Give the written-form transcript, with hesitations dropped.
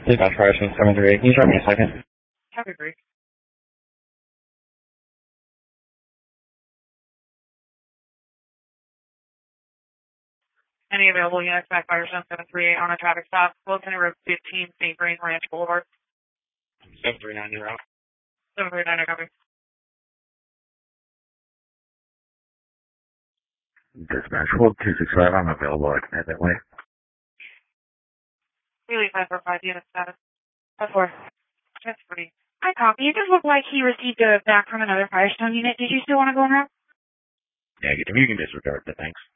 Dispatch Firestone 738. Can you drop me a second? Copy, brief. Any available units back Firestone 738 on a traffic stop, Wilson Road 15, St. Green Ranch Boulevard. 7390. 739, copy. Dispatch 12265. I'm available. I can head that way. Really 545 unit status. 4. That's pretty. Hi, copy. It does look like he received a back from another Firestone unit. Did you still want to go in route? Negative. You can disregard that. Thanks.